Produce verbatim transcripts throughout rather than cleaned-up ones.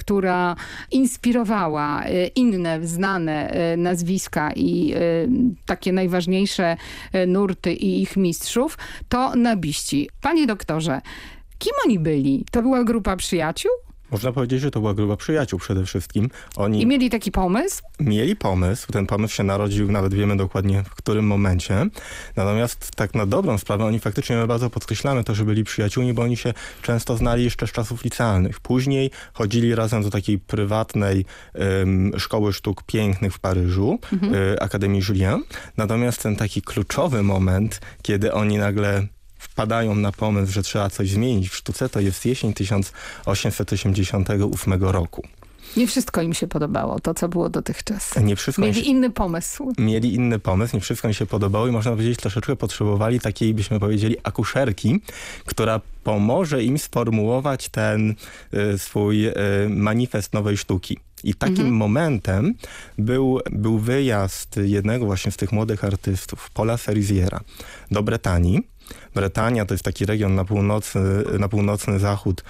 która inspirowała inne znane nazwiska i takie najważniejsze nurty i ich mistrzów, to nabiści. Panie doktorze, kim oni byli? To była grupa przyjaciół? Można powiedzieć, że to była grupa przyjaciół przede wszystkim. Oni I mieli taki pomysł? Mieli pomysł. Ten pomysł się narodził, nawet wiemy dokładnie w którym momencie. Natomiast tak na dobrą sprawę oni faktycznie, my bardzo podkreślamy to, że byli przyjaciółmi, bo oni się często znali jeszcze z czasów licealnych. Później chodzili razem do takiej prywatnej um, szkoły sztuk pięknych w Paryżu, mhm. y, Akademii Julien. Natomiast ten taki kluczowy moment, kiedy oni nagle wpadają na pomysł, że trzeba coś zmienić w sztuce, to jest jesień tysiąc osiemset osiemdziesiątego ósmego roku. Nie wszystko im się podobało, to co było dotychczas. Nie wszystko Mieli się, inny pomysł. Mieli inny pomysł, nie wszystko im się podobało i można powiedzieć, troszeczkę potrzebowali takiej, byśmy powiedzieli, akuszerki, która pomoże im sformułować ten y, swój y, manifest nowej sztuki. I takim mhm. momentem był, był wyjazd jednego właśnie z tych młodych artystów, Paula Seriziera, do Bretanii. Bretania to jest taki region na północny, na północny zachód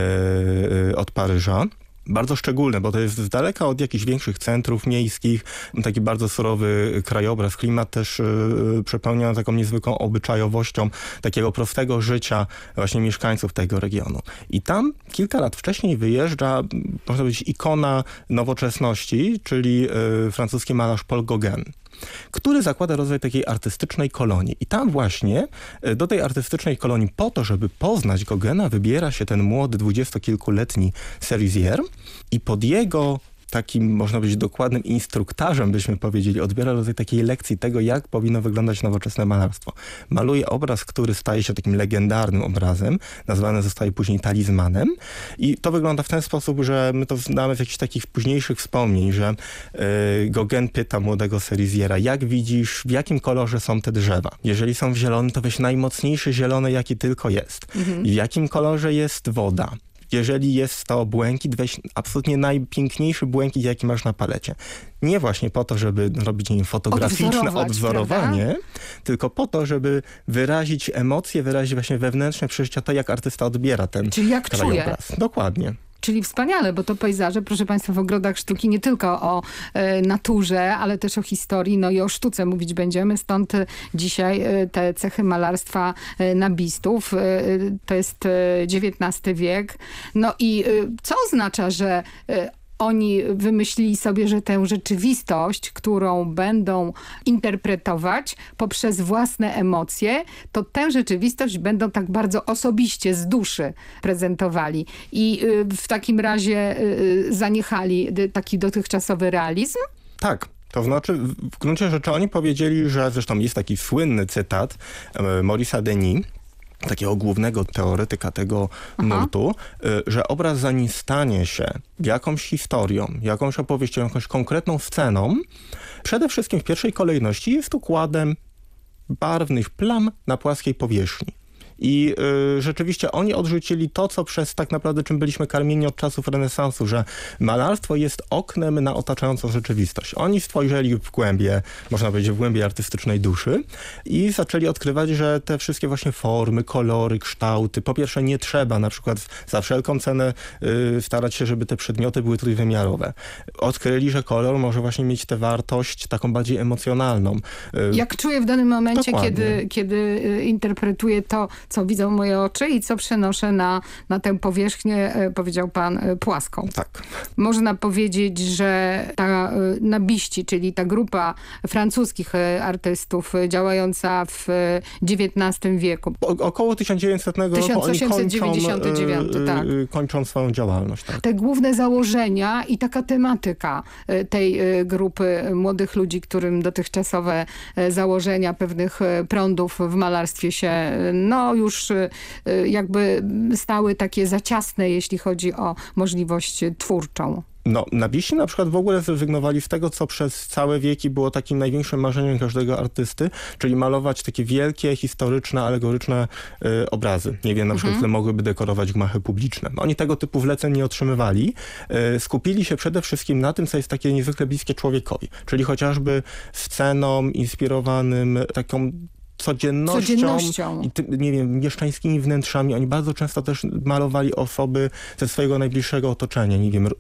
yy, od Paryża. Bardzo szczególne, bo to jest z daleka od jakichś większych centrów miejskich, taki bardzo surowy krajobraz, klimat też yy, przepełniony taką niezwykłą obyczajowością takiego prostego życia właśnie mieszkańców tego regionu. I tam kilka lat wcześniej wyjeżdża, można powiedzieć, ikona nowoczesności, czyli yy, francuski malarz Paul Gauguin, który zakłada rozwój takiej artystycznej kolonii. I tam właśnie do tej artystycznej kolonii po to, żeby poznać Gauguina, wybiera się ten młody, dwudziestokilkuletni Serizier i pod jego takim, można powiedzieć, dokładnym instruktarzem, byśmy powiedzieli, odbiera rodzaj takiej lekcji tego, jak powinno wyglądać nowoczesne malarstwo. Maluje obraz, który staje się takim legendarnym obrazem, nazwany zostaje później talizmanem i to wygląda w ten sposób, że my to znamy z jakichś takich późniejszych wspomnień, że yy, Gauguin pyta młodego Seriziera, jak widzisz, w jakim kolorze są te drzewa? Jeżeli są w zielonym, to weź najmocniejszy zielony, jaki tylko jest. Mhm. I w jakim kolorze jest woda? Jeżeli jest to błękit, weź absolutnie najpiękniejszy błękit, jaki masz na palecie. Nie właśnie po to, żeby robić nim fotograficzne odwzorowanie, prawda? Tylko po to, żeby wyrazić emocje, wyrazić właśnie wewnętrzne przeżycia, to jak artysta odbiera ten Czyli jak krajobraz. Czuje. Dokładnie. Czyli wspaniale, bo to pejzaże, proszę państwa, w ogrodach sztuki nie tylko o e, naturze, ale też o historii, no i o sztuce mówić będziemy. Stąd e, dzisiaj e, te cechy malarstwa e, nabistów. E, to jest e, dziewiętnasty wiek. No i e, co oznacza, że e, oni wymyślili sobie, że tę rzeczywistość, którą będą interpretować poprzez własne emocje, to tę rzeczywistość będą tak bardzo osobiście, z duszy prezentowali. I w takim razie zaniechali taki dotychczasowy realizm? Tak. To znaczy, w gruncie rzeczy oni powiedzieli, że zresztą jest taki słynny cytat Maurice'a Denis, takiego głównego teoretyka tego Aha. nurtu, że obraz zanim stanie się jakąś historią, jakąś opowieścią, jakąś konkretną sceną, przede wszystkim w pierwszej kolejności jest układem barwnych plam na płaskiej powierzchni. I y, rzeczywiście oni odrzucili to, co przez tak naprawdę czym byliśmy karmieni od czasów renesansu, że malarstwo jest oknem na otaczającą rzeczywistość. Oni spojrzeli w głębie, można powiedzieć w głębie artystycznej duszy i zaczęli odkrywać, że te wszystkie właśnie formy, kolory, kształty, po pierwsze nie trzeba na przykład za wszelką cenę y, starać się, żeby te przedmioty były trójwymiarowe. Odkryli, że kolor może właśnie mieć tę wartość taką bardziej emocjonalną. Y, Jak czuję w danym momencie, kiedy, kiedy interpretuję to, co widzą moje oczy i co przenoszę na, na tę powierzchnię, powiedział pan, płaską. Tak. Można powiedzieć, że ta nabiści, czyli ta grupa francuskich artystów działająca w dziewiętnastym wieku. O, około tysiąc dziewięćsetnego tysiąc osiemset dziewięćdziesiąty dziewiąty, kończą, tak. kończą swoją działalność. Tak. Te główne założenia i taka tematyka tej grupy młodych ludzi, którym dotychczasowe założenia pewnych prądów w malarstwie się no już jakby stały takie za ciasne, jeśli chodzi o możliwość twórczą. No, nabiści na przykład w ogóle zrezygnowali z tego, co przez całe wieki było takim największym marzeniem każdego artysty, czyli malować takie wielkie, historyczne, alegoryczne y, obrazy. Nie wiem, na przykład, które mhm. mogłyby dekorować gmachy publiczne. Oni tego typu wleceń nie otrzymywali. Y, skupili się przede wszystkim na tym, co jest takie niezwykle bliskie człowiekowi, czyli chociażby scenom inspirowanym taką codziennością, codziennością. i ty, nie wiem, mieszczańskimi wnętrzami. Oni bardzo często też malowali osoby ze swojego najbliższego otoczenia. Nie wiem,